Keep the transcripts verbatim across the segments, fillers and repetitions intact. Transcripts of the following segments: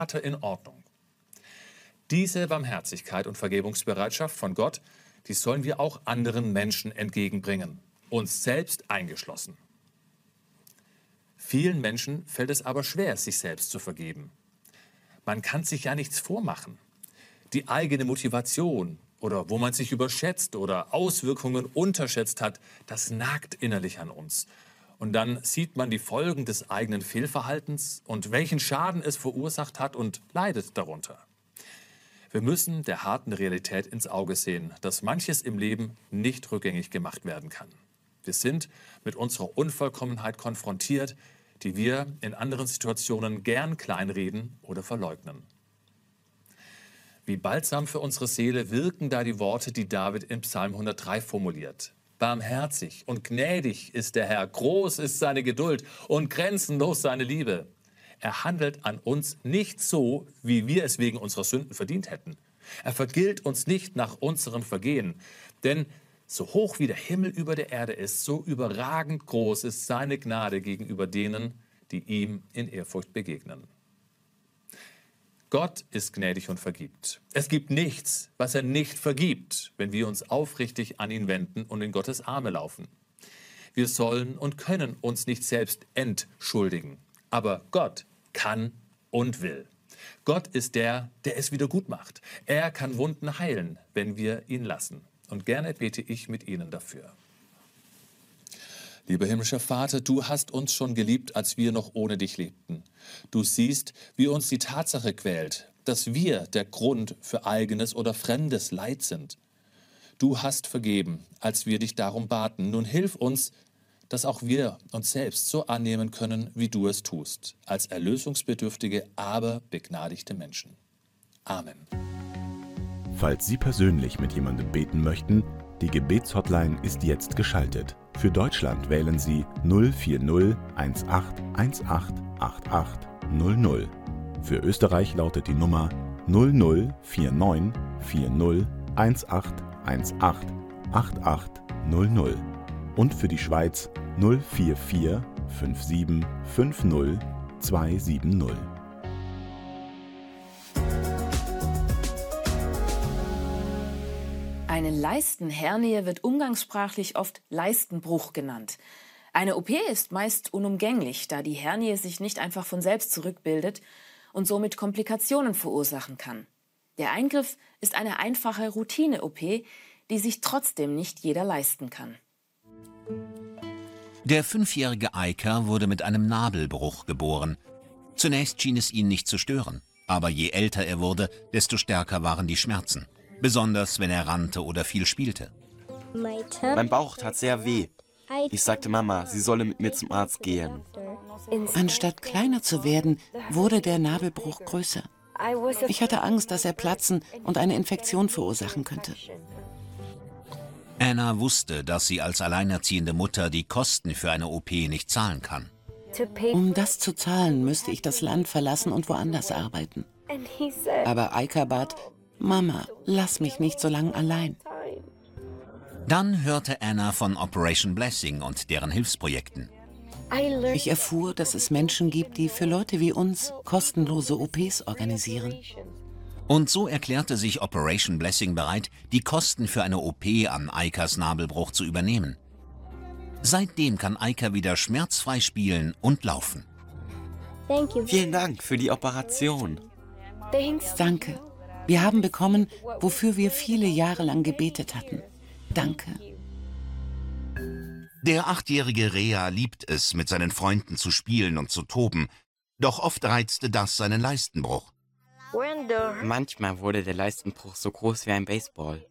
Vater in Ordnung. Diese Barmherzigkeit und Vergebungsbereitschaft von Gott, die sollen wir auch anderen Menschen entgegenbringen, uns selbst eingeschlossen. Vielen Menschen fällt es aber schwer, sich selbst zu vergeben. Man kann sich ja nichts vormachen. Die eigene Motivation oder wo man sich überschätzt oder Auswirkungen unterschätzt hat, das nagt innerlich an uns. Und dann sieht man die Folgen des eigenen Fehlverhaltens und welchen Schaden es verursacht hat und leidet darunter. Wir müssen der harten Realität ins Auge sehen, dass manches im Leben nicht rückgängig gemacht werden kann. Wir sind mit unserer Unvollkommenheit konfrontiert, die wir in anderen Situationen gern kleinreden oder verleugnen. Wie balsam für unsere Seele wirken da die Worte, die David im Psalm hundertdrei formuliert. Barmherzig und gnädig ist der Herr, groß ist seine Geduld und grenzenlos seine Liebe. Er handelt an uns nicht so, wie wir es wegen unserer Sünden verdient hätten. Er vergilt uns nicht nach unserem Vergehen, denn so hoch wie der Himmel über der Erde ist, so überragend groß ist seine Gnade gegenüber denen, die ihm in Ehrfurcht begegnen. Gott ist gnädig und vergibt. Es gibt nichts, was er nicht vergibt, wenn wir uns aufrichtig an ihn wenden und in Gottes Arme laufen. Wir sollen und können uns nicht selbst entschuldigen, aber Gott kann und will. Gott ist der, der es wieder gut macht. Er kann Wunden heilen, wenn wir ihn lassen. Und gerne bete ich mit Ihnen dafür. Lieber himmlischer Vater, du hast uns schon geliebt, als wir noch ohne dich lebten. Du siehst, wie uns die Tatsache quält, dass wir der Grund für eigenes oder fremdes Leid sind. Du hast vergeben, als wir dich darum baten. Nun hilf uns, dass auch wir uns selbst so annehmen können, wie du es tust, als erlösungsbedürftige, aber begnadigte Menschen. Amen. Falls Sie persönlich mit jemandem beten möchten, die Gebetshotline ist jetzt geschaltet. Für Deutschland wählen Sie null vier null eins acht eins acht acht acht null null. Für Österreich lautet die Nummer null null vier neun vier null eins acht eins acht acht acht null null. Und für die Schweiz null vier vier fünf sieben fünf null zwei sieben null. Eine Leistenhernie wird umgangssprachlich oft Leistenbruch genannt. Eine O P ist meist unumgänglich, da die Hernie sich nicht einfach von selbst zurückbildet und somit Komplikationen verursachen kann. Der Eingriff ist eine einfache Routine-O P, die sich trotzdem nicht jeder leisten kann. Der fünfjährige Aika wurde mit einem Nabelbruch geboren. Zunächst schien es ihn nicht zu stören, aber je älter er wurde, desto stärker waren die Schmerzen. Besonders, wenn er rannte oder viel spielte. Mein Bauch tat sehr weh. Ich sagte Mama, sie solle mit mir zum Arzt gehen. Anstatt kleiner zu werden, wurde der Nabelbruch größer. Ich hatte Angst, dass er platzen und eine Infektion verursachen könnte. Anna wusste, dass sie als alleinerziehende Mutter die Kosten für eine O P nicht zahlen kann. Um das zu zahlen, müsste ich das Land verlassen und woanders arbeiten. Aber Aika bat, Mama, lass mich nicht so lange allein. Dann hörte Anna von Operation Blessing und deren Hilfsprojekten. Ich erfuhr, dass es Menschen gibt, die für Leute wie uns kostenlose O Ps organisieren. Und so erklärte sich Operation Blessing bereit, die Kosten für eine O P an Aikas Nabelbruch zu übernehmen. Seitdem kann Aika wieder schmerzfrei spielen und laufen. Vielen Dank für die Operation. Danke. Wir haben bekommen, wofür wir viele Jahre lang gebetet hatten. Danke. Der achtjährige Rea liebt es, mit seinen Freunden zu spielen und zu toben. Doch oft reizte das seinen Leistenbruch. Manchmal wurde der Leistenbruch so groß wie ein Baseball.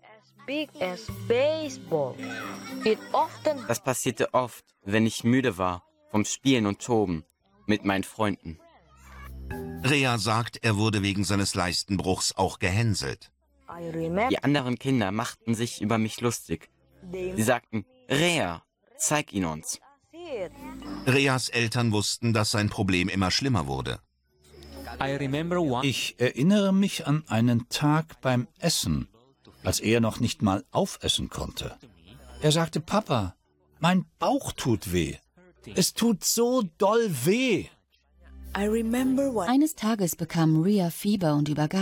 Das passierte oft, wenn ich müde war vom Spielen und Toben mit meinen Freunden. Rea sagt, er wurde wegen seines Leistenbruchs auch gehänselt. Die anderen Kinder machten sich über mich lustig. Sie sagten, Rea, zeig ihn uns. Reas Eltern wussten, dass sein Problem immer schlimmer wurde. Ich erinnere mich an einen Tag beim Essen, als er noch nicht mal aufessen konnte. Er sagte, Papa, mein Bauch tut weh. Es tut so doll weh. Eines Tages bekam Rhea Fieber und übergab